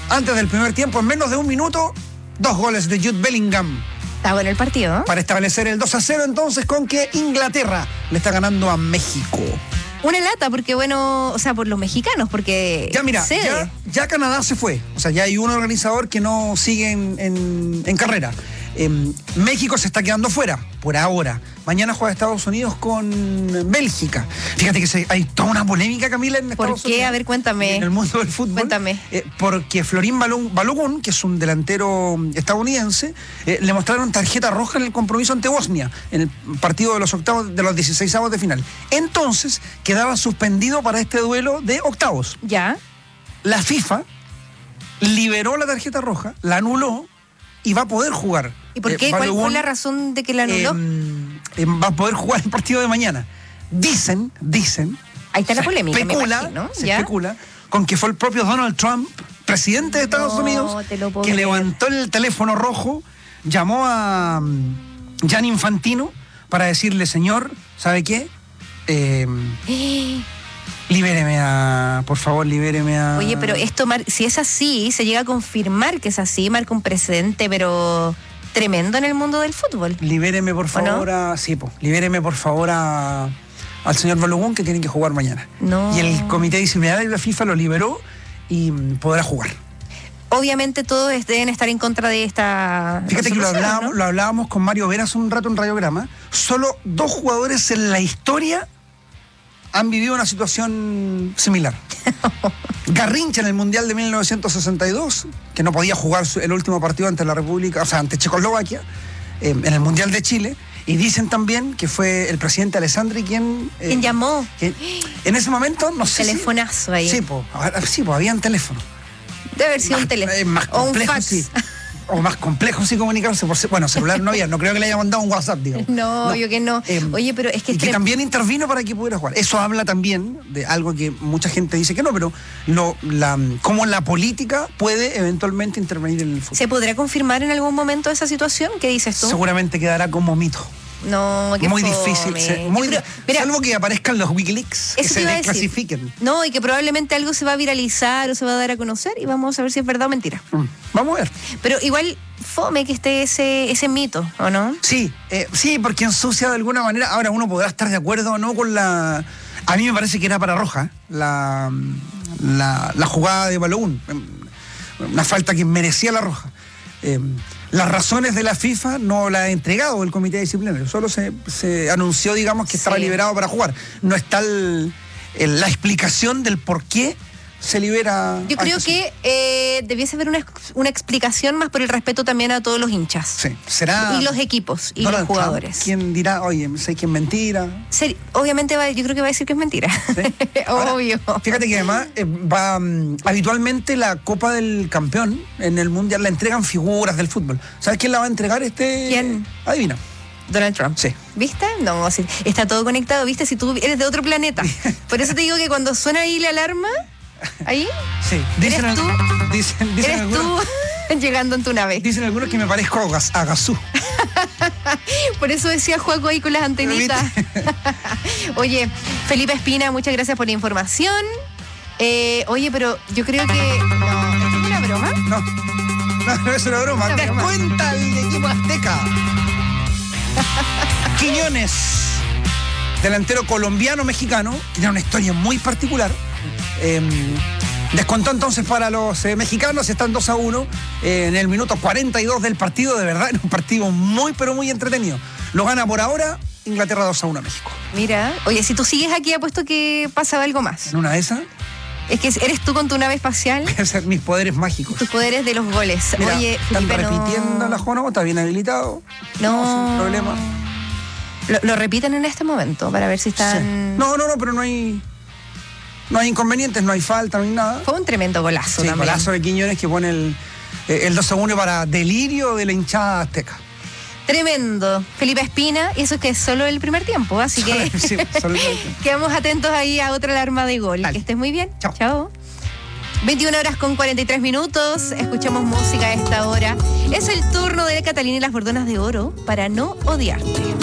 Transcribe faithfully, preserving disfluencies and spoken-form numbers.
Antes del primer tiempo, en menos de un minuto, dos goles de Jude Bellingham. Está bueno el partido, ¿eh? Para establecer el dos a cero, entonces, con que Inglaterra le está ganando a México. Una lata, porque bueno, o sea, por los mexicanos, porque... Ya mira, ya, ya Canadá se fue. O sea, ya hay un organizador que no sigue en, en, en carrera. Eh, México se está quedando fuera, por ahora. Mañana juega Estados Unidos con Bélgica. Fíjate que se, hay toda una polémica, Camila, en Estados Unidos. ¿Por qué? A ver, cuéntame. En el mundo del fútbol. Cuéntame. Eh, porque Florín Balogun, que es un delantero estadounidense, eh, le mostraron tarjeta roja en el compromiso ante Bosnia, en el partido de los octavos, de los dieciseisavos de final. Entonces, quedaba suspendido para este duelo de octavos. Ya. La FIFA liberó la tarjeta roja, la anuló y va a poder jugar. ¿Y por qué? Eh, ¿Cuál fue la razón de que la anuló? Eh, eh, va a poder jugar el partido de mañana. Dicen, dicen... Ahí está la polémica, especula, me imagino. Se ¿Ya? especula con que fue el propio Donald Trump, presidente de Estados no, Unidos, te lo puedo que creer. levantó el teléfono rojo, llamó a um, Gianni Infantino para decirle, señor, ¿sabe qué? Eh, libéreme a... Por favor, libéreme a... Oye, pero esto, si es así, se llega a confirmar que es así, marca un precedente, pero tremendo en el mundo del fútbol. Libéreme, por favor, no? a... Sí, po, libéreme, por favor, a... al señor Balogun, que tiene que jugar mañana. No. Y el comité disciplinario de la FIFA lo liberó y podrá jugar. Obviamente todos deben estar en contra de esta... Fíjate que lo hablábamos, ¿no? lo hablábamos con Mario Vera hace un rato en Radiograma. Solo dos jugadores en la historia han vivido una situación similar. Garrincha en el Mundial de mil novecientos sesenta y dos, que no podía jugar el último partido ante la República, o sea, ante Checoslovaquia, eh, en el Mundial de Chile. Y dicen también que fue el presidente Alessandri quien... Eh, ¿Quién llamó? Quien, en ese momento, no sé Telefonazo si, ahí. Sí, pues, sí, pues, habían teléfono. Debe haber sido Más, un teléfono. Eh, más o un complejo, fax. sí. O más complejo, sí, comunicarse. Por, bueno, celular no había. No creo que le haya mandado un WhatsApp, digamos. No, no. yo que no. Eh, Oye, pero es que... Y es que tre- también intervino para que pudiera jugar. Eso habla también de algo que mucha gente dice que no, pero lo, la, cómo la política puede eventualmente intervenir en el fútbol. ¿Se podrá confirmar en algún momento esa situación? ¿Qué dices tú? Seguramente quedará como mito. No, qué Muy fome. difícil. Se, muy, creo, mira, salvo que aparezcan los Wikileaks, que eso se te iba a decir. desclasifiquen. No, y que probablemente algo se va a viralizar o se va a dar a conocer y vamos a ver si es verdad o mentira. Mm, vamos a ver. Pero igual fome que esté ese, ese mito, ¿o no? Sí, eh, sí, porque ensucia de alguna manera. Ahora uno podrá estar de acuerdo o no con la... A mí me parece que era para roja la, la, la jugada de Balogun. Una falta que merecía la roja. Eh, las razones de la FIFA no las ha entregado el comité disciplinario. Solo se, se anunció, digamos, que estaba sí. liberado para jugar. No está el, el, la explicación del por qué se libera. Yo creo que eh, debiese haber una, una explicación más por el respeto también a todos los hinchas. Sí, será. Y los equipos y Donald los jugadores. Trump, ¿quién dirá, oye, sé que es mentira? Seri- Obviamente va, yo creo que va a decir que es mentira. ¿Sí? Ahora, Obvio. Fíjate que además eh, va um, habitualmente la Copa del Campeón en el Mundial la entregan figuras del fútbol. ¿Sabes quién la va a entregar este? ¿Quién? Adivina. Donald Trump. Sí. ¿Viste? No, sí, está todo conectado, ¿viste? Si tú eres de otro planeta. Por eso te digo que cuando suena ahí la alarma, ahí, Sí. Dicen ¿eres al- tú? Dicen, dicen eres algunos, tú llegando en tu nave. dicen algunos que me parezco a Gas- a Gazú. Por eso decía Juaco ahí con las antenitas. Oye, Felipe Espina, muchas gracias por la información. Eh, oye, pero yo creo que... No, ¿esto es una broma? No, no, no es una broma. Una broma. Descuenta el equipo azteca. Quiñones, delantero colombiano-mexicano, que tiene una historia muy particular. Eh, descontó entonces para los eh, mexicanos, están dos a uno eh, en el minuto cuarenta y dos del partido. De verdad, era un partido muy, pero muy entretenido. Lo gana por ahora Inglaterra dos a uno a México. Mira, oye, si tú sigues aquí, apuesto que pasa algo más. En una de esas, Es que eres tú con tu nave espacial, voy a hacer mis poderes mágicos. tus poderes de los goles. Mira, Oye, están Felipe, no... repitiendo la jornada, está bien habilitado. No. Sin problema. Lo, lo repiten en este momento para ver si están... Sí. No, no, no, pero no hay... No hay inconvenientes, no hay falta, no hay nada. Fue un tremendo golazo Sí, también. golazo de Quiñones que pone el, eh, el dos a uno para delirio de la hinchada azteca. Tremendo. Felipe Espina, y eso es que es solo el primer tiempo, así que Sí, solo el primer tiempo. quedamos atentos ahí a otra alarma de gol. Dale. Que estés muy bien. Chao. Chao. veintiuna horas con cuarenta y tres minutos, escuchamos música a esta hora. Es el turno de Catalina y las Bordonas de Oro para no odiarte.